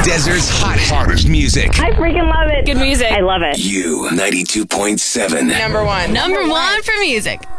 desert's hottest music. I freaking love it. Good music. I love it. You 92.7. Number one for music.